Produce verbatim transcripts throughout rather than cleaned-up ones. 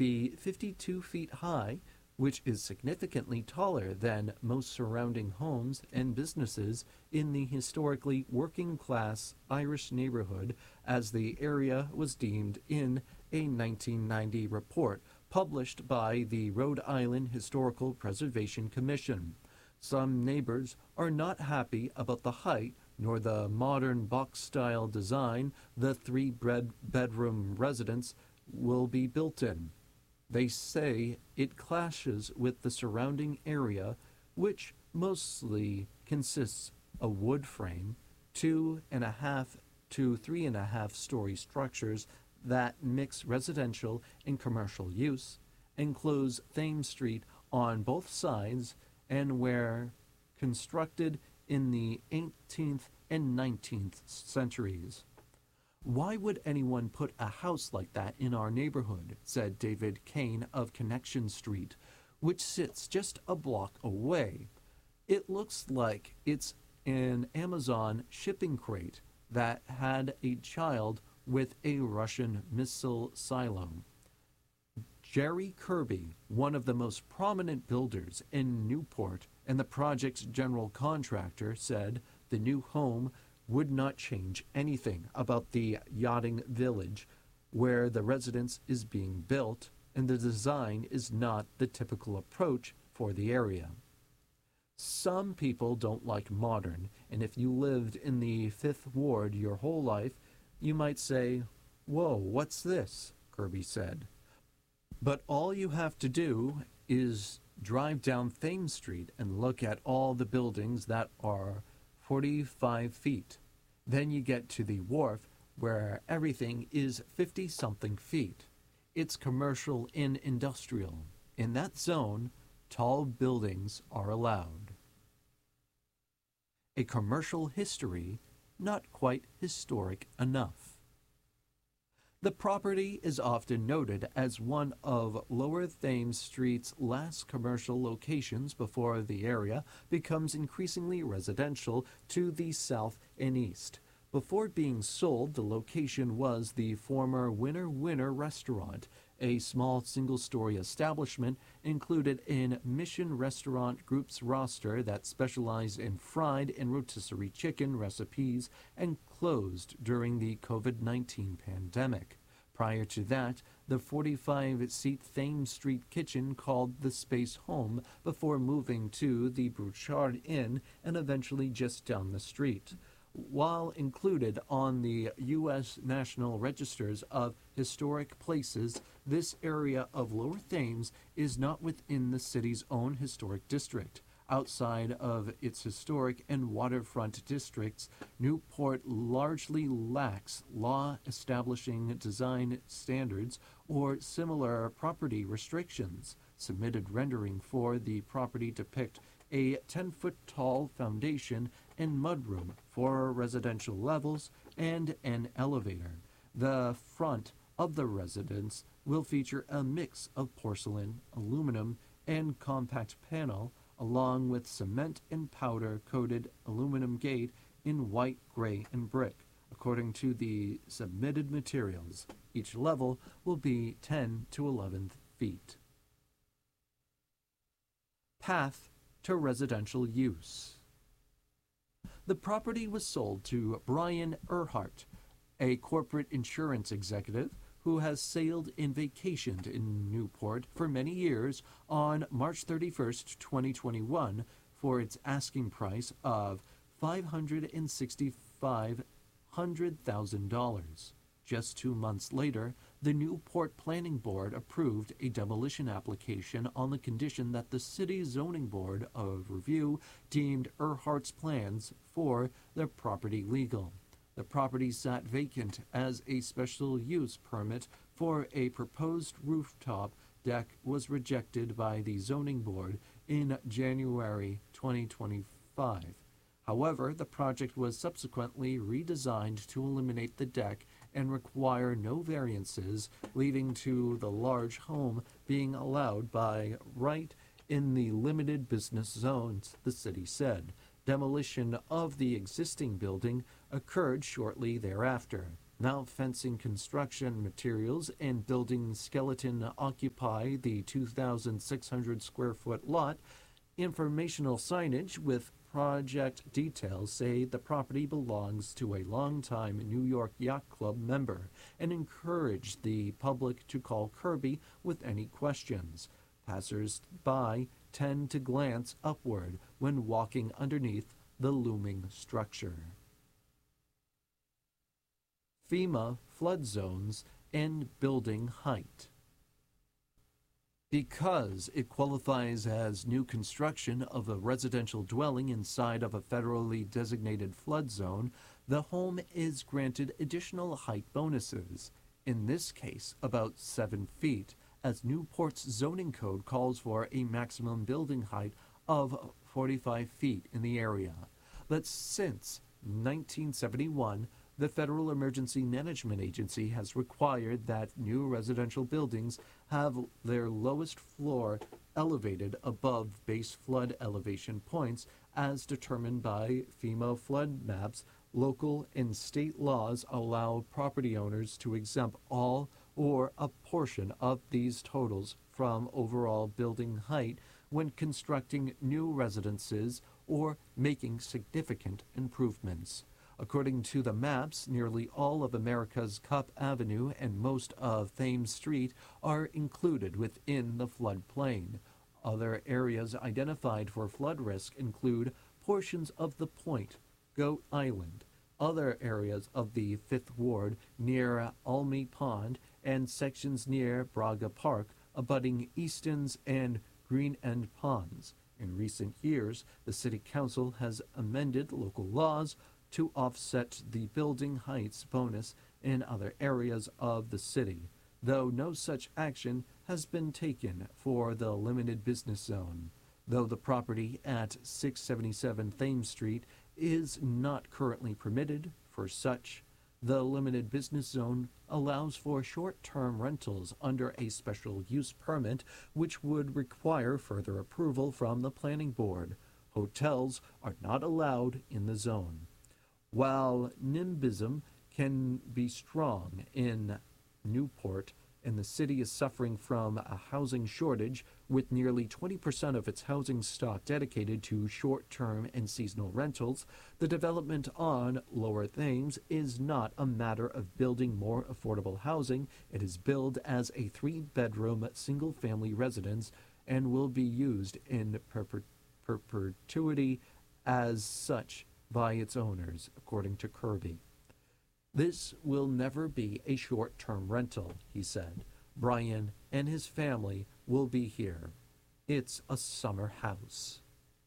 be fifty-two feet high, which is significantly taller than most surrounding homes and businesses in the historically working-class Irish neighborhood, as the area was deemed in a nineteen ninety report published by the Rhode Island Historical Preservation Commission. Some neighbors are not happy about the height nor the modern box-style design the three-bedroom residence will be built in. They say it clashes with the surrounding area, which mostly consists of wood frame, two and a half to three and a half story structures that mix residential and commercial use, enclose Thames Street on both sides, and were constructed in the eighteenth and nineteenth centuries. "Why would anyone put a house like that in our neighborhood?" said David Kane of Connection Street, which sits just a block away. "It looks like it's an Amazon shipping crate that had a child with a Russian missile silo." Jerry Kirby, one of the most prominent builders in Newport and the project's general contractor, said the new home would not change anything about the yachting village where the residence is being built, and the design is not the typical approach for the area. "Some people don't like modern, and if you lived in the Fifth Ward your whole life, you might say, 'Whoa, what's this?'" Kirby said. "But all you have to do is drive down Thames Street and look at all the buildings that are forty-five feet. Then you get to the wharf where everything is fifty-something feet. It's commercial and industrial. In that zone, tall buildings are allowed." A commercial history, not quite historic enough. The property is often noted as one of Lower Thames Street's last commercial locations before the area becomes increasingly residential to the south and east. Before being sold, the location was the former Winner Winner restaurant, a small single-story establishment included in Mission Restaurant Group's roster that specialized in fried and rotisserie chicken recipes and closed during the COVID nineteen pandemic. Prior to that, the forty-five-seat Thames Street kitchen called the space home before moving to the Bouchard Inn and eventually just down the street. While included on the U S National Registers of Historic Places, this area of Lower Thames is not within the city's own historic district. Outside of its historic and waterfront districts, Newport largely lacks law establishing design standards or similar property restrictions. Submitted rendering for the property depict a ten-foot-tall foundation and mudroom for residential levels and an elevator. The front of the residence will feature a mix of porcelain, aluminum, and compact panel, along with cement and powder-coated aluminum gate in white, gray, and brick, according to the submitted materials. Each level will be ten to eleven feet. Path to residential use. The property was sold to Brian Erhardt, a corporate insurance executive who has sailed and vacationed in Newport for many years, on March thirty-first, twenty twenty-one, for its asking price of five hundred sixty-five thousand dollars. Just two months later, the Newport Planning Board approved a demolition application on the condition that the City Zoning Board of Review deemed Erhardt's plans for the property legal. The property sat vacant as a special use permit for a proposed rooftop deck was rejected by the Zoning Board in January twenty twenty-five. However, the project was subsequently redesigned to eliminate the deck and require no variances, leading to the large home being allowed by right in the limited business zones, the city said. Demolition of the existing building occurred shortly thereafter. Now, fencing construction materials and building skeleton occupy the two thousand six hundred square foot lot. Informational signage with project details say the property belongs to a longtime New York Yacht Club member and encourage the public to call Kirby with any questions. Passers-by tend to glance upward when walking underneath the looming structure. FEMA flood zones and building height. Because it qualifies as new construction of a residential dwelling inside of a federally designated flood zone, the home is granted additional height bonuses, in this case about seven feet, as Newport's zoning code calls for a maximum building height of forty-five feet in the area. But since nineteen seventy-one, the Federal Emergency Management Agency has required that new residential buildings have their lowest floor elevated above base flood elevation points as determined by FEMA flood maps. Local and state laws allow property owners to exempt all or a portion of these totals from overall building height when constructing new residences or making significant improvements. According to the maps, nearly all of America's Cup Avenue and most of Thames Street are included within the floodplain. Other areas identified for flood risk include portions of the Point, Goat Island, other areas of the Fifth Ward near Almy Pond, and sections near Braga Park, abutting Easton's and Green End Ponds. In recent years, the City Council has amended local laws to offset the building heights bonus in other areas of the city, though no such action has been taken for the limited business zone. Though the property at six seventy-seven Thames Street is not currently permitted for such, the limited business zone allows for short-term rentals under a special use permit, which would require further approval from the planning board. Hotels are not allowed in the zone. While NIMBYism can be strong in Newport and the city is suffering from a housing shortage with nearly twenty percent of its housing stock dedicated to short-term and seasonal rentals, the development on Lower Thames is not a matter of building more affordable housing. It is billed as a three-bedroom single-family residence and will be used in perpet- perpetuity as such by its owners, according to Kirby. This will never be a short-term rental, he said. Brian and his family will be here. It's a summer house.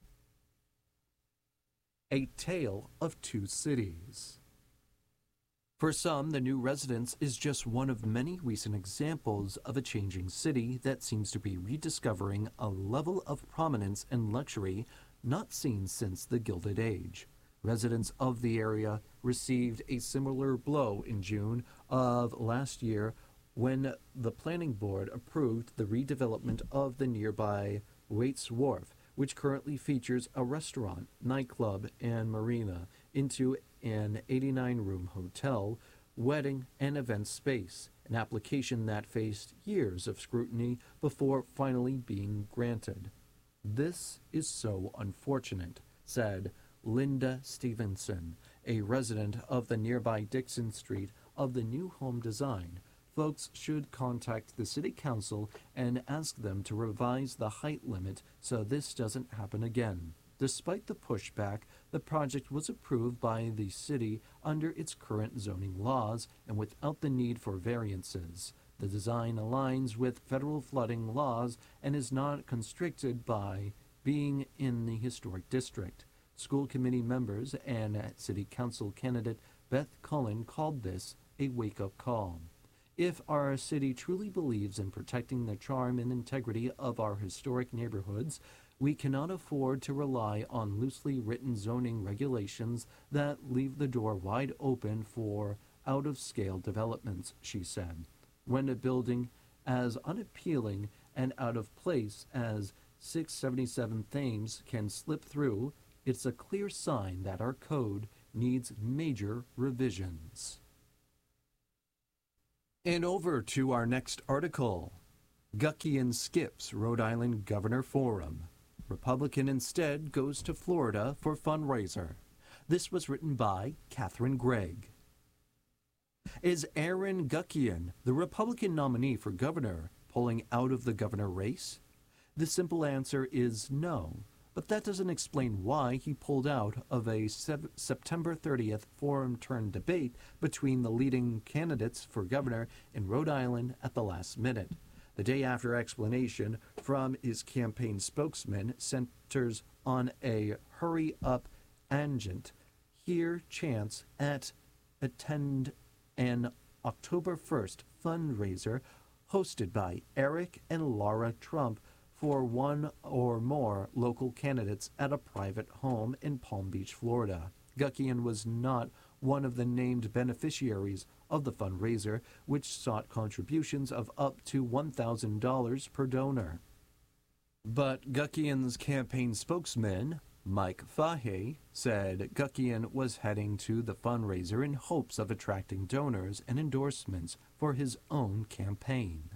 A Tale of Two Cities. For some, the new residence is just one of many recent examples of a changing city that seems to be rediscovering a level of prominence and luxury not seen since the Gilded Age. Residents of the area received a similar blow in June of last year when the planning board approved the redevelopment of the nearby Waits Wharf, which currently features a restaurant, nightclub, and marina, into an eighty-nine room hotel, wedding, and event space, an application that faced years of scrutiny before finally being granted. "This is so unfortunate," said Linda Stevenson, a resident of the nearby Dixon Street of the new home design. Folks should contact the city council and ask them to revise the height limit so this doesn't happen again. Despite the pushback, the project was approved by the city under its current zoning laws and without the need for variances. The design aligns with federal flooding laws and is not constricted by being in the historic district. School committee members and city council candidate Beth Cullen called this a wake-up call. If our city truly believes in protecting the charm and integrity of our historic neighborhoods, we cannot afford to rely on loosely written zoning regulations that leave the door wide open for out-of-scale developments, she said. When a building as unappealing and out of place as six seventy-seven Thames can slip through, it's a clear sign that our code needs major revisions. And over to our next article. Guckian skips Rhode Island Governor Forum. Republican instead goes to Florida for fundraiser. This was written by Catherine Gregg. Is Aaron Guckian, the Republican nominee for governor, pulling out of the governor race? The simple answer is no, but that doesn't explain why he pulled out of a September thirtieth forum-turned debate between the leading candidates for governor in Rhode Island at the last minute. The day-after explanation from his campaign spokesman centers on a hurry-up agent here chance at attend an October first fundraiser hosted by Eric and Laura Trump for one or more local candidates at a private home in Palm Beach, Florida. Guckian was not one of the named beneficiaries of the fundraiser, which sought contributions of up to one thousand dollars per donor. But Guckian's campaign spokesman, Mike Fahey, said Guckian was heading to the fundraiser in hopes of attracting donors and endorsements for his own campaign.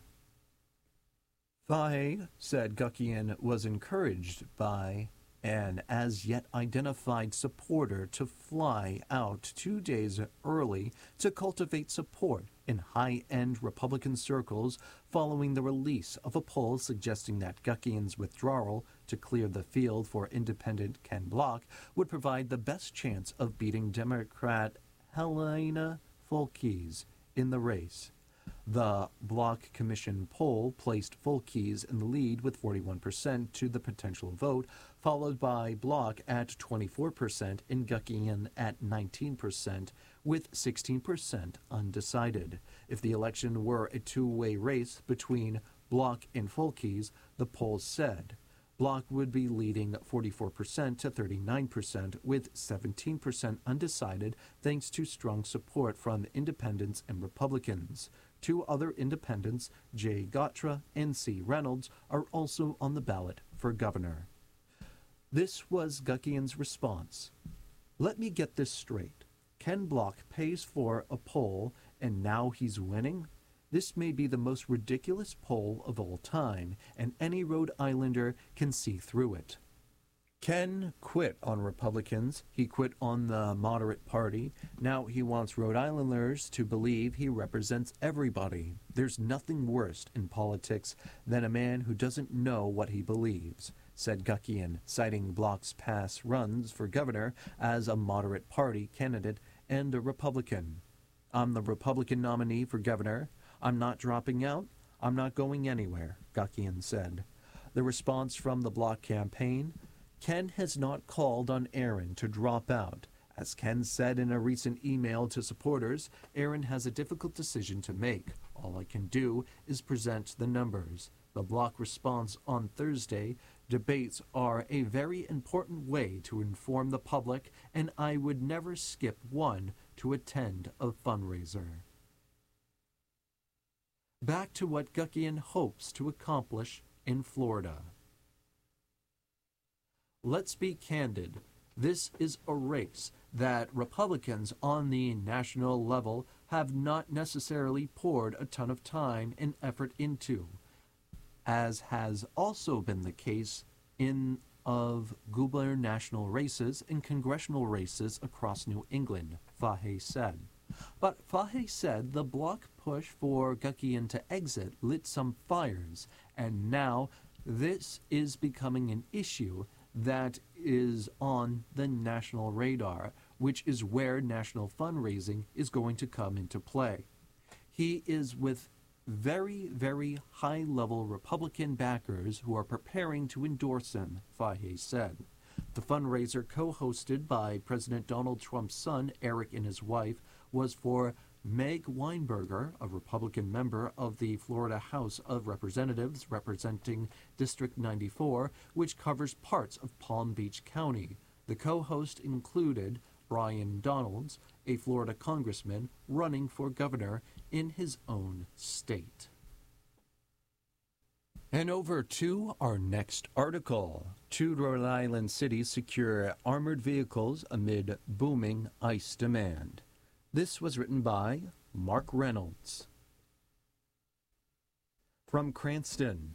Fahey said Guckian was encouraged by an as-yet identified supporter to fly out two days early to cultivate support in high-end Republican circles following the release of a poll suggesting that Guckian's withdrawal to clear the field for independent Ken Block would provide the best chance of beating Democrat Helena Fulkes in the race. The Block Commission poll placed Fulkes in the lead with forty-one percent to the potential vote, followed by Block at twenty-four percent and Guckian at nineteen percent, with sixteen percent undecided. If the election were a two-way race between Block and Fulkes, the poll said Block would be leading forty-four percent to thirty-nine percent, with seventeen percent undecided thanks to strong support from independents and Republicans. Two other independents, Jay Gottra and C. Reynolds, are also on the ballot for governor. This was Guckian's response. Let me get this straight. Ken Block pays for a poll, and now he's winning? This may be the most ridiculous poll of all time, and any Rhode Islander can see through it. Ken quit on Republicans. He quit on the moderate party. Now he wants Rhode Islanders to believe he represents everybody. There's nothing worse in politics than a man who doesn't know what he believes, said Guckian, citing Block's past runs for governor as a moderate party candidate and a Republican. I'm the Republican nominee for governor. I'm not dropping out. I'm not going anywhere, Guckian said. The response from the Block campaign: Ken has not called on Aaron to drop out. As Ken said in a recent email to supporters, Aaron has a difficult decision to make. All I can do is present the numbers. The Block response on Thursday: debates are a very important way to inform the public, and I would never skip one to attend a fundraiser. Back to what Guckian hopes to accomplish in Florida. Let's be candid. This is a race that Republicans on the national level have not necessarily poured a ton of time and effort into, as has also been the case in of gubernatorial races and congressional races across New England, Fahey said. But Fahey said the Block push for Guckian to exit lit some fires, and now this is becoming an issue that is on the national radar, which is where national fundraising is going to come into play. He is with very, very high-level Republican backers who are preparing to endorse him, Fahey said. The fundraiser, co-hosted by President Donald Trump's son, Eric, and his wife, was for Meg Weinberger, a Republican member of the Florida House of Representatives representing District ninety-four, which covers parts of Palm Beach County. The co-host included Brian Donalds, a Florida congressman running for governor in his own state. And over to our next article. Two Rhode Island cities secure armored vehicles amid booming ICE demand. This was written by Mark Reynolds. From Cranston.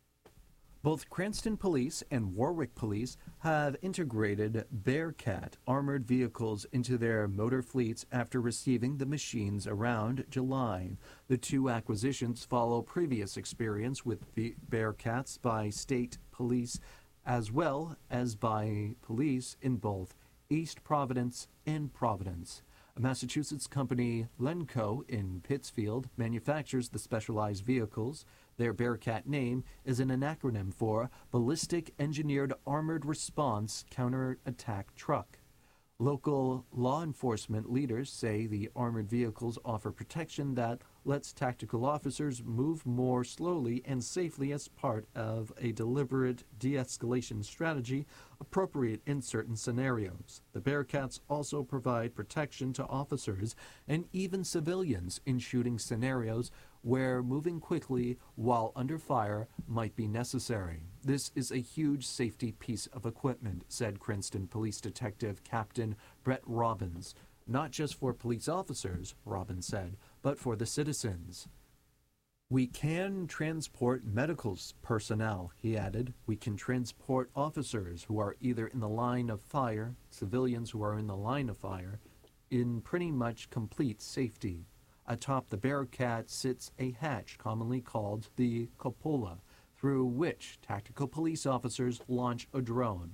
Both Cranston Police and Warwick Police have integrated Bearcat armored vehicles into their motor fleets after receiving the machines around July. The two acquisitions follow previous experience with Bearcats by state police as well as by police in both East Providence and Providence. A Massachusetts company, Lenco, in Pittsfield, manufactures the specialized vehicles. Their Bearcat name is an acronym for Ballistic Engineered Armored Response Counterattack Truck. Local law enforcement leaders say the armored vehicles offer protection that lets tactical officers move more slowly and safely as part of a deliberate de-escalation strategy appropriate in certain scenarios. The Bearcats also provide protection to officers and even civilians in shooting scenarios where moving quickly while under fire might be necessary. This is a huge safety piece of equipment, said Cranston Police Detective Captain Brett Robbins. Not just for police officers, Robbins said, but for the citizens. We can transport medical personnel, he added. We can transport officers who are either in the line of fire, civilians who are in the line of fire, in pretty much complete safety. Atop the Bearcat sits a hatch commonly called the cupola, through which tactical police officers launch a drone.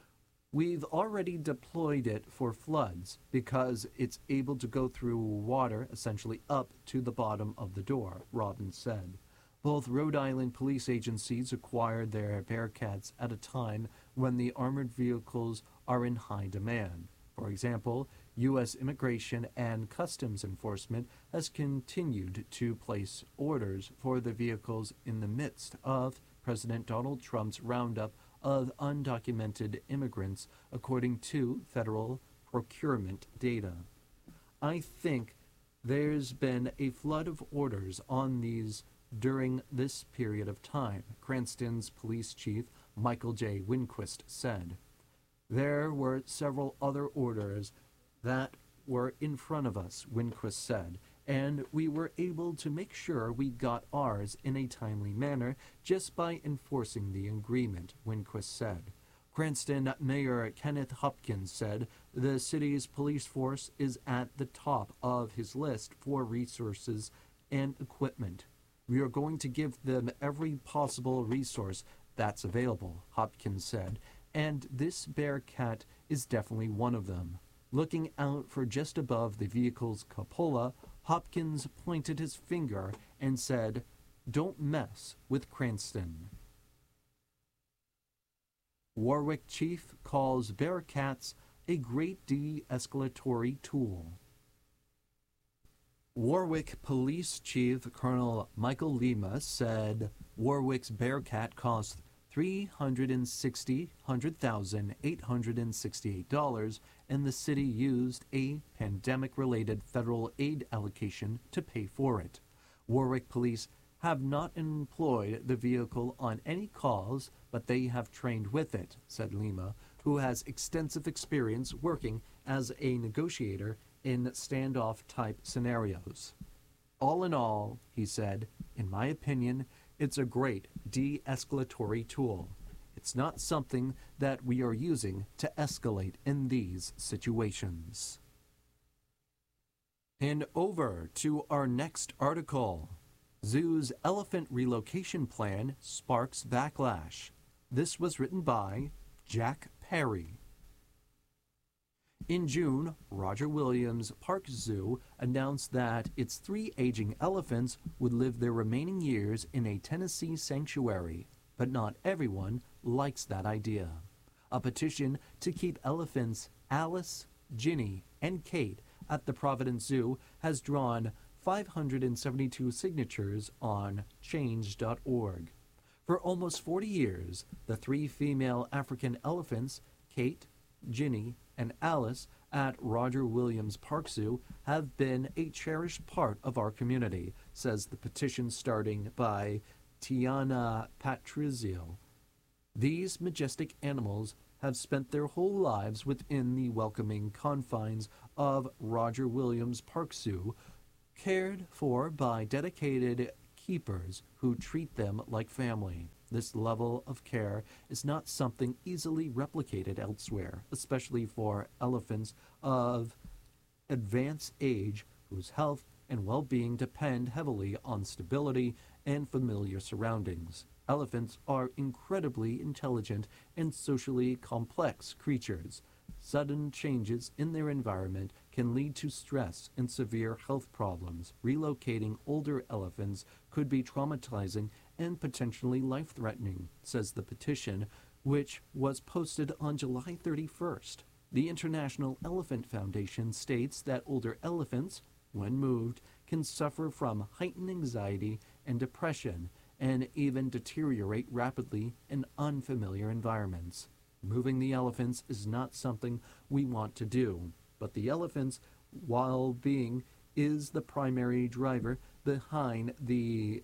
We've already deployed it for floods because it's able to go through water essentially up to the bottom of the door, Robbins said. Both Rhode Island police agencies acquired their Bearcats at a time when the armored vehicles are in high demand. For example, U S Immigration and Customs Enforcement has continued to place orders for the vehicles in the midst of President Donald Trump's roundup of undocumented immigrants, according to federal procurement data. I think there's been a flood of orders on these during this period of time, Cranston's police chief Michael J. Winquist said. There were several other orders that were in front of us, Winquist said, and we were able to make sure we got ours in a timely manner just by enforcing the agreement, Winquist said. Cranston Mayor Kenneth Hopkins said the city's police force is at the top of his list for resources and equipment. We are going to give them every possible resource that's available, Hopkins said, and this Bearcat is definitely one of them. Looking out for just above the vehicle's cupola, Hopkins pointed his finger and said, "Don't mess with Cranston." Warwick chief calls Bearcats a great de-escalatory tool. Warwick Police Chief Colonel Michael Lima said Warwick's Bearcat cost three hundred sixty thousand eight hundred sixty-eight dollars, and the city used a pandemic-related federal aid allocation to pay for it. Warwick police have not employed the vehicle on any calls, but they have trained with it, said Lima, who has extensive experience working as a negotiator in standoff-type scenarios. All in all, he said, in my opinion, it's a great de-escalatory tool. It's not something that we are using to escalate in these situations. And over to our next article. Zoo's elephant relocation plan sparks backlash. This was written by Jack Perry. In June, Roger Williams Park Zoo announced that its three aging elephants would live their remaining years in a Tennessee sanctuary, but not everyone likes that idea. A petition to keep elephants Alice, Ginny, and Kate at the Providence Zoo has drawn five hundred seventy-two signatures on change dot org. For almost forty years, the three female African elephants, Kate, Ginny, and Alice at Roger Williams Park Zoo have been a cherished part of our community, says the petition starting by Tiana Patrizio. These majestic animals have spent their whole lives within the welcoming confines of Roger Williams Park Zoo, cared for by dedicated keepers who treat them like family. This level of care is not something easily replicated elsewhere, especially for elephants of advanced age whose health and well-being depend heavily on stability and familiar surroundings. Elephants are incredibly intelligent and socially complex creatures. Sudden changes in their environment can lead to stress and severe health problems. Relocating older elephants could be traumatizing and potentially life-threatening, says the petition, which was posted on July thirty-first. The International Elephant Foundation states that older elephants, when moved, can suffer from heightened anxiety and depression and even deteriorate rapidly in unfamiliar environments. Moving the elephants is not something we want to do, but the elephants' well-being is the primary driver behind the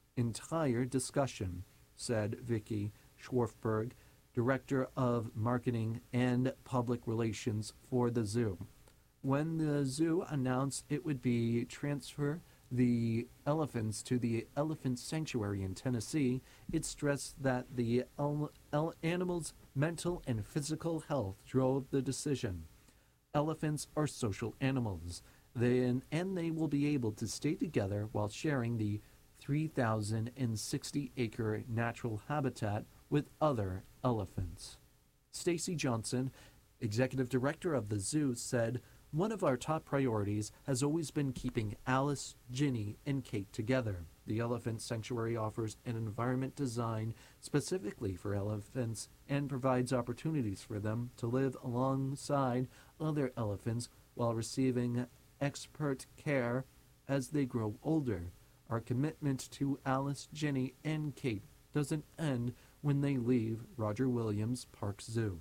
entire discussion, said Vicky Schwarfberg, Director of Marketing and Public Relations for the zoo. When the zoo announced it would be transfer the elephants to the Elephant Sanctuary in Tennessee, it stressed that the el- el- animals' mental and physical health drove the decision. Elephants are social animals, they, and they will be able to stay together while sharing the three thousand sixty acre natural habitat with other elephants. Stacy Johnson, executive director of the zoo, said, "One of our top priorities has always been keeping Alice, Ginny, and Kate together. The Elephant Sanctuary offers an environment designed specifically for elephants and provides opportunities for them to live alongside other elephants while receiving expert care as they grow older. Our commitment to Alice, Ginny, and Kate doesn't end when they leave Roger Williams Park Zoo."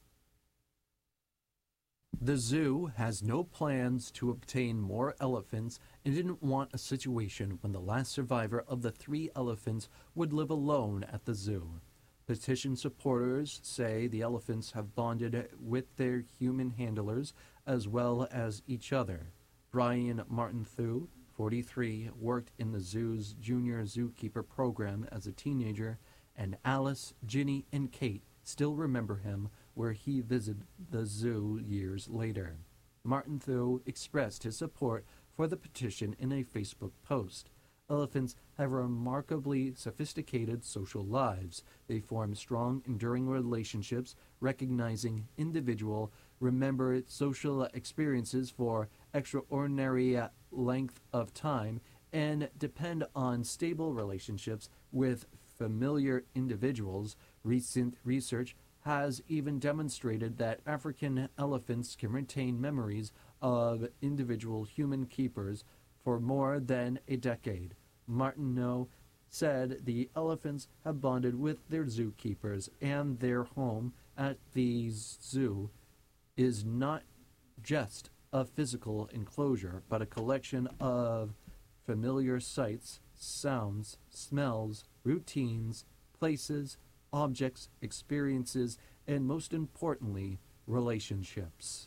The zoo has no plans to obtain more elephants and didn't want a situation when the last survivor of the three elephants would live alone at the zoo. Petition supporters say the elephants have bonded with their human handlers as well as each other. Brian Martin-Thew, forty-three, worked in the zoo's junior zookeeper program as a teenager, and Alice, Ginny, and Kate still remember him where he visited the zoo years later. Martin-Thew expressed his support for the petition in a Facebook post. Elephants have remarkably sophisticated social lives. They form strong, enduring relationships, recognizing individual, remember social experiences for extraordinary length of time, and depend on stable relationships with familiar individuals. Recent research has even demonstrated that African elephants can retain memories of individual human keepers for more than a decade. Martineau said the elephants have bonded with their zookeepers, and their home at the zoo is not just a physical enclosure, but a collection of familiar sights, sounds, smells, routines, places, objects, experiences, and most importantly, relationships.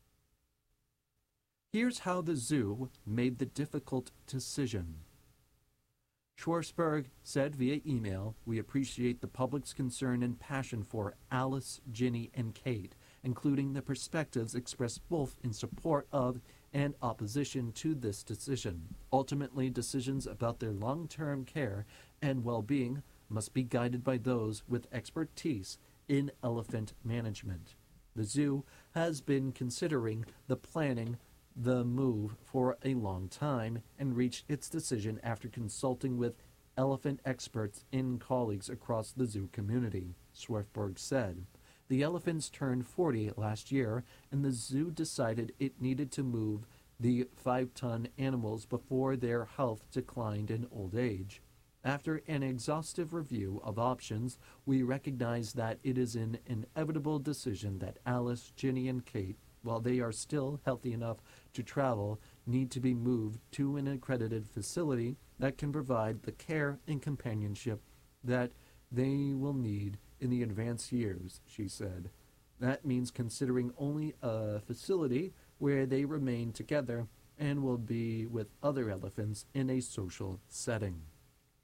Here's how the zoo made the difficult decision. Schwarzberg said via email, "We appreciate the public's concern and passion for Alice, Ginny, and Kate, including the perspectives expressed both in support of and opposition to this decision. Ultimately, decisions about their long-term care and well-being must be guided by those with expertise in elephant management. The zoo has been considering the planning the move for a long time and reached its decision after consulting with elephant experts and colleagues across the zoo community," Swartberg said. The elephants turned forty last year, and the zoo decided it needed to move the five-ton animals before their health declined in old age. After an exhaustive review of options, we recognize that it is an inevitable decision that Alice, Ginny, and Kate, while they are still healthy enough to travel, need to be moved to an accredited facility that can provide the care and companionship that they will need in the advanced years, she said. That means considering only a facility where they remain together and will be with other elephants in a social setting.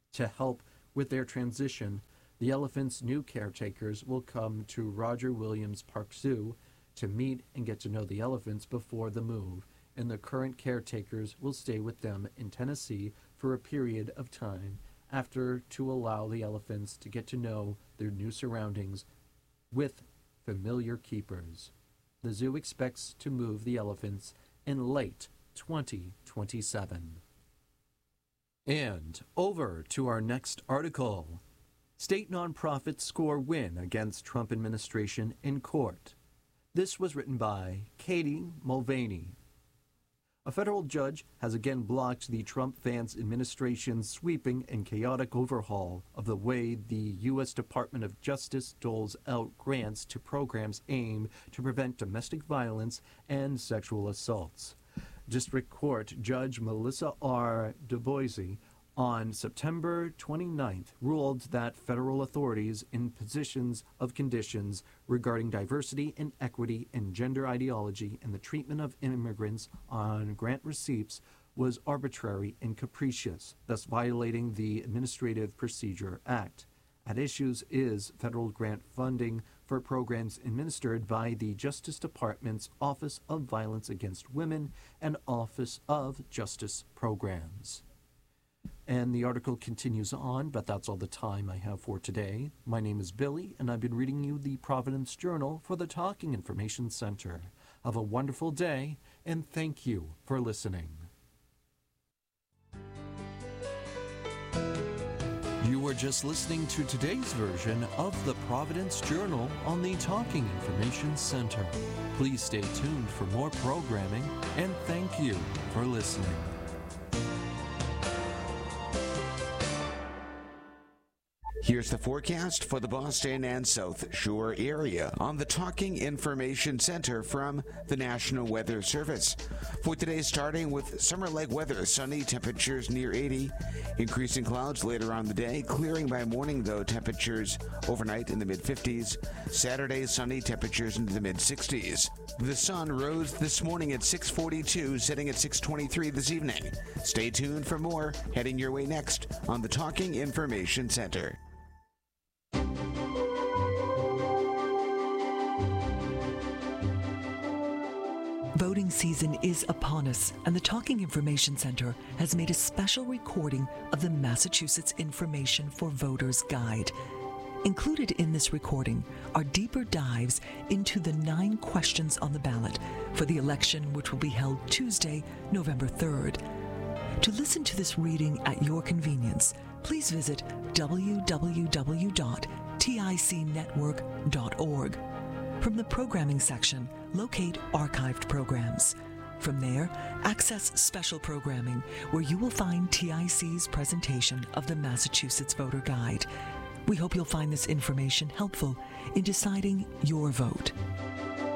To help with their transition, the elephants' new caretakers will come to Roger Williams Park Zoo to meet and get to know the elephants before the move, and the current caretakers will stay with them in Tennessee for a period of time after to allow the elephants to get to know their new surroundings with familiar keepers. The zoo expects to move the elephants in late twenty twenty-seven. And over to our next article. State nonprofits score win against Trump administration in court. This was written by Katie Mulvaney. A federal judge has again blocked the Trump-Vance administration's sweeping and chaotic overhaul of the way the U S Department of Justice doles out grants to programs aimed to prevent domestic violence and sexual assaults. District Court Judge Melissa R. DuBois on September twenty-ninth ruled that federal authorities in positions of conditions regarding diversity and equity and gender ideology and the treatment of immigrants on grant receipts was arbitrary and capricious, thus violating the Administrative Procedure Act. At issues is federal grant funding for programs administered by the Justice Department's Office of Violence Against Women and Office of Justice Programs. And the article continues on, but that's all the time I have for today. My name is Billy, and I've been reading you the Providence Journal for the Talking Information Center. Have a wonderful day, and thank you for listening. You were just listening to today's version of the Providence Journal on the Talking Information Center. Please stay tuned for more programming, and thank you for listening. Here's the forecast for the Boston and South Shore area on the Talking Information Center from the National Weather Service. For today, starting with summer-like weather, sunny, temperatures near eighty, increasing clouds later on the day, clearing by morning though, temperatures overnight in the mid-fifties. Saturday, sunny, temperatures into the mid-sixties. The sun rose this morning at six forty-two, setting at six twenty-three this evening. Stay tuned for more, heading your way next on the Talking Information Center. Voting season is upon us, and the Talking Information Center has made a special recording of the Massachusetts Information for Voters Guide. Included in this recording are deeper dives into the nine questions on the ballot for the election, which will be held Tuesday, November third. To listen to this reading at your convenience, please visit w w w dot tic network dot org. From the programming section, locate archived programs. From there, access special programming, where you will find T I C's presentation of the Massachusetts Voter Guide. We hope you'll find this information helpful in deciding your vote.